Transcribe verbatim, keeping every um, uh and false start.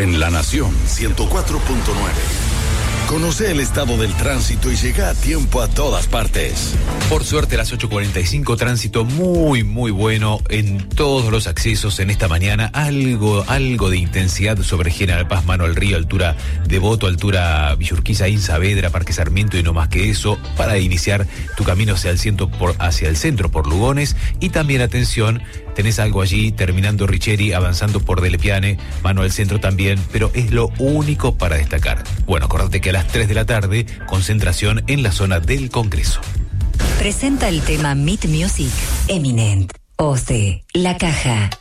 En La Nación ciento cuatro punto nueve. Conoce el estado del tránsito y llega a tiempo a todas partes. Por suerte, a las ocho cuarenta y cinco, tránsito muy, muy bueno en todos los accesos en esta mañana. Algo, algo de intensidad sobre General Paz, Manuel Río, altura Devoto, altura Villurquiza, Saavedra, Parque Sarmiento y no más que eso, para iniciar tu camino hacia el centro por, hacia el centro por Lugones. Y también, atención, tenés algo allí terminando Richeri, avanzando por Delepiane, mano al centro también, pero es lo único para destacar. Bueno, acordate que a las tres de la tarde, concentración en la zona del Congreso. Presenta el tema Meet Music, Eminent, O C, La Caja.